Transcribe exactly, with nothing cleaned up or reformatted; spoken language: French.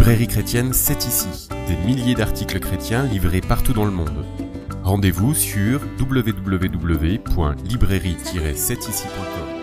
Librairie chrétienne C'est ici, des milliers d'articles chrétiens livrés partout dans le monde. Rendez-vous sur w w w point librairie tiret c'est ici point com.